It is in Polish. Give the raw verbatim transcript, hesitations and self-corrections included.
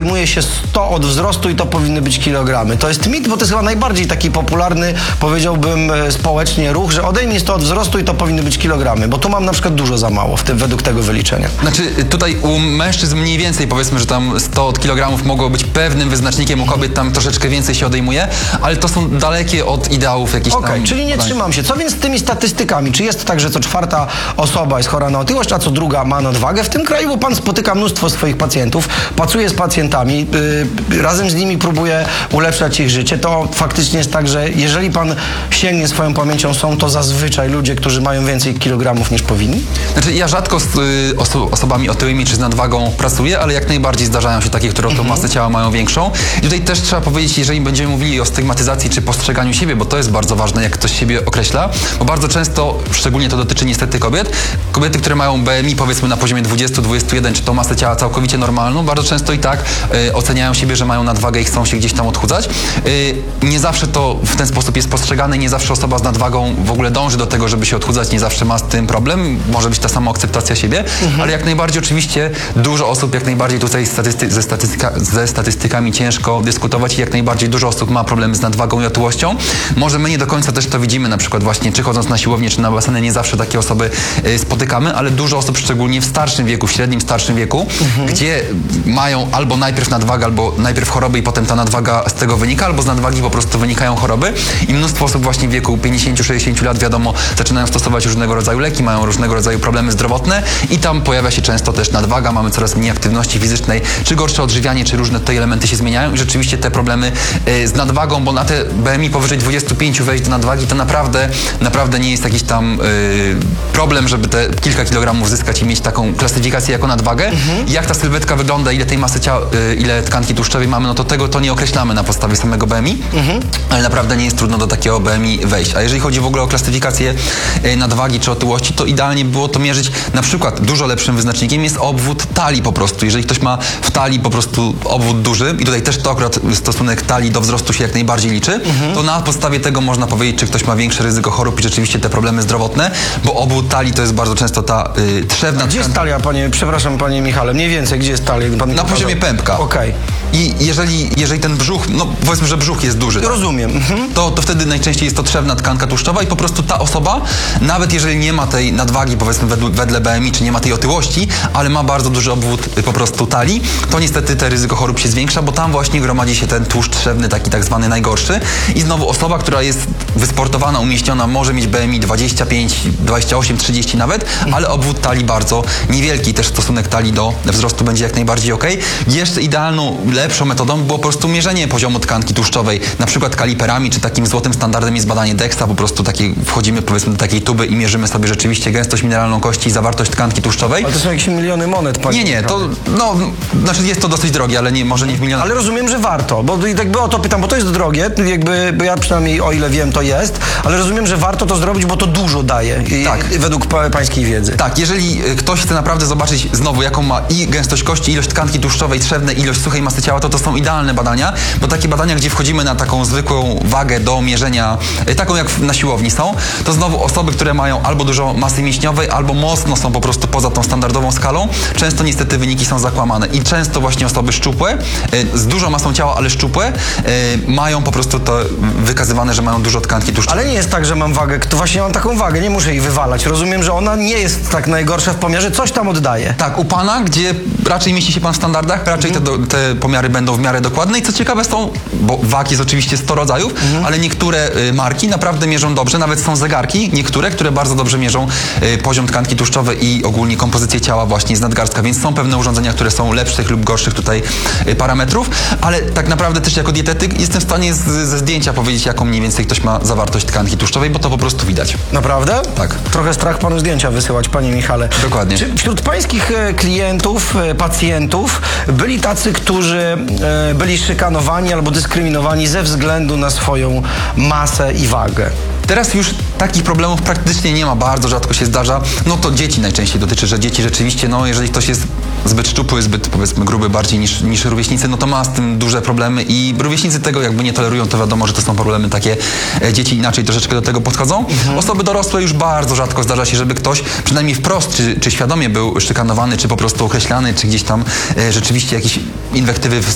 odejmuje się sto od wzrostu i to powinny być kilogramy. To jest mit, bo to jest chyba najbardziej taki popularny, powiedziałbym społecznie, ruch, że odejmij sto od wzrostu i to powinny być kilogramy, bo tu mam na przykład dużo za mało w tym, według tego wyliczenia. Znaczy tutaj u mężczyzn mniej więcej, powiedzmy, że tam sto kilogramów mogło być pewnym wyznacznikiem, u kobiet tam troszeczkę więcej się odejmuje, ale to są dalekie od ideałów jakichś Okej, tam... czyli nie badań. trzymam się. Co więc z tymi statystykami? Czy jest tak, że co czwarta osoba jest chora na otyłość, a co druga ma nadwagę? W tym kraju, bo pan spotyka mnóstwo swoich pacjentów, pracuje z pacjentami, yy, razem z nimi próbuje ulepszać ich życie. To faktycznie jest tak, że jeżeli pan sięgnie swoją pamięcią, są to zazwyczaj ludzie, którzy mają więcej kilogramów niż powinni? Znaczy ja rzadko z y, oso osobami otyłymi czy z nadwagą pracuję, ale jak najbardziej zdarzają się takie, które o tą Mhm. masę ciała mają większą. I tutaj też trzeba powiedzieć, jeżeli będziemy mówili o stygmatyzacji czy postrzeganiu siebie, bo to jest bardzo ważne, jak ktoś siebie określa, bo bardzo często, szczególnie to dotyczy niestety kobiet, kobiety, które mają B M I powiedzmy na poziomie dwadzieścia dwadzieścia jeden, czy tą masę ciała całkowicie normalną, bardzo często i tak y, oceniają siebie, że mają nadwagę i chcą się gdzieś tam odchudzać. Y, nie zawsze to w ten sposób jest postrzegane, nie zawsze osoba z nadwagą w ogóle dąży do tego, żeby się odchudzać, nie zawsze ma z tym problem, może być ta sama akceptacja siebie, mhm. ale jak najbardziej oczywiście dużo osób, jak najbardziej tutaj statysty ze, statystyka ze statystykami ciężko dyskutować i jak najbardziej dużo osób ma problemy z nadwagą i otyłością. Może my nie do końca też to widzimy, na przykład właśnie czy chodząc na siłownię, czy na baseny, nie zawsze takie osoby y, spotykamy, ale dużo osób szczególnie w starszym wieku, w średnim, starszym wieku, mhm. gdzie mają albo najpierw nadwagę, albo najpierw choroby i potem ta nadwaga z tego wynika, albo z nadwagi po prostu wynikają choroby i mnóstwo osób właśnie w wieku pięćdziesięciu sześćdziesięciu lat, wiadomo, zaczynają stosować różnego rodzaju leki, mają różnego rodzaju problemy zdrowotne i tam pojawia się często też nadwaga, mamy coraz mniej aktywności fizycznej, czy gorsze odżywianie, czy różne tutaj elementy się zmieniają i rzeczywiście te problemy y, z nadwagą, bo na te B M I powyżej dwudziestu pięciu wejść do nadwagi, to naprawdę, naprawdę nie jest jakiś tam y, problem, żeby te kilka kilogramów zyskać i mieć taką klasyfikację jako nadwagę. Mhm. Jak ta sylwetka wygląda, ile tej masy ciała, y, ile tkanki tłuszczowej mamy, no to tego to nie określamy na podstawie samego B M I, mhm. ale naprawdę nie jest trudno do takiego B M I wejść. A jeżeli chodzi w ogóle o klasyfikację y, nadwagi czy otyłości, to idealnie było to mierzyć na przykład dużo lepszym wyznacznikiem jest obwód talii po prostu. Jeżeli ktoś ma w talii po prostu obwód duży i tutaj też to akurat stosunek talii do wzrostu się jak najbardziej liczy, mhm. to na podstawie tego można powiedzieć, czy ktoś ma większe ryzyko chorób i rzeczywiście te problemy zdrowotne, bo obwód talii to jest bardzo często ta y, trzewna... Gdzie jest talia, panie, przepraszam panie Michale, mniej więcej, gdzie jest talia? Pan na poziomie pępka. Okej. I jeżeli, jeżeli ten brzuch, no powiedzmy, że brzuch jest duży, tak? Rozumiem. Mhm. to, to wtedy najczęściej jest to trzewna tkanka tłuszczowa i po prostu ta osoba, nawet jeżeli nie ma tej nadwagi, powiedzmy wedle, wedle B M I, czy nie ma tej otyłości, ale ma bardzo duży obwód y, po prostu talii, to niestety te ryzyko chorób się zwiększa, bo tam właśnie gromadzi się ten tłuszcz trzewny, taki tak zwany najgorszy. I znowu osoba, która jest wysportowana, umieściona, może mieć B M I dwadzieścia pięć, dwadzieścia osiem, trzydzieści nawet, ale obwód talii bardzo niewielki, też stosunek talii do wzrostu będzie jak najbardziej ok. Jeszcze idealną, lepszą metodą było po prostu mierzenie poziomu tkanki tłuszczowej, na przykład kaliperami, czy takim złotym standardem jest badanie DEXA, po prostu takie, wchodzimy powiedzmy do takiej tuby i mierzymy sobie rzeczywiście gęstość mineralną kości i zawartość tkanki tłuszczowej. Ale to są jakieś miliony monet, panie. Nie, nie, to, no, znaczy jest to dosyć drogie, ale nie, może nie w milionach. Ale rozumiem, że warto, bo jakby o to pytam, bo to jest drogie, jakby, bo ja przynajmniej o ile wiem, to jest, ale rozumiem, że warto to zrobić, bo to dużo daje, i, tak. według pa, pańskiej wiedzy. Tak, jeżeli ktoś chce naprawdę zobaczyć znowu, jaką ma i gęstość kości, ilość tkanki tłuszczowej, trzewnej, ilość suchej masy ciała, to to są idealne badania, bo takie badania, gdzie wchodzimy na taką zwykłą wagę do mierzenia, taką jak na siłowni są, to znowu osoby, które mają albo dużo masy mięśniowej, albo mocno są po prostu poza tą standardową skalą, często niestety wyniki są zakłamane i często właśnie osoby szczupłe, z dużą masą ciała, ale szczupłe, mają po prostu to wykazywane, że mają dużo tkanki tłuszczowej. Ale nie jest tak, że mam wagę, to właśnie mam taką wagę, nie muszę jej wywalać. Rozumiem, że ona nie jest tak najgorsza w pomiarze, coś tam oddaje. Tak, u pana, gdzie raczej mieści się pan w standardach, raczej te, do, te pomiary będą w miarę dokładne i co ciekawe są, bo wag jest oczywiście sto rodzajów, mhm. ale niektóre y, marki naprawdę mierzą dobrze, nawet są zegarki, niektóre, które bardzo dobrze mierzą y, poziom tkanki tłuszczowej i ogólnie kompozycję ciała właśnie z nadgarstka, więc są pewne urządzenia, które są lepszych lub gorszych tutaj y, parametrów, ale tak naprawdę też jako dietetyk jestem w stanie z, ze zdjęcia powiedzieć, jaką mniej więcej ktoś ma zawartość tkanki tłuszczowej, bo to po prostu widać. Naprawdę? Tak. Trochę strach panu zdjęcia wysyłać, panie Michale. Dokładnie. Czy wśród pańskich e, klientów, e, pacjentów byli tacy, którzy e, byli szykanowani albo dyskryminowani ze względu na swoją masę i wagę? Teraz już takich problemów praktycznie nie ma, bardzo rzadko się zdarza. No to dzieci najczęściej dotyczy, że dzieci rzeczywiście, no jeżeli ktoś jest zbyt szczupły, zbyt powiedzmy gruby bardziej niż, niż rówieśnicy, no to ma z tym duże problemy i rówieśnicy tego jakby nie tolerują, to wiadomo, że to są problemy takie, e, dzieci inaczej troszeczkę do tego podchodzą. Mhm. Osoby dorosłe już bardzo rzadko zdarza się, żeby ktoś przynajmniej wprost, czy, czy świadomie był szykanowany, czy po prostu określany, czy gdzieś tam e, rzeczywiście jakieś inwektywy w